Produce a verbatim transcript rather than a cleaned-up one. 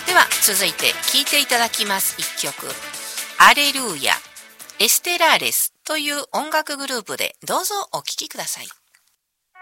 では続いて聴いていただきます一曲、アレルーヤエステラーレスという音楽グループで、どうぞお聴きください。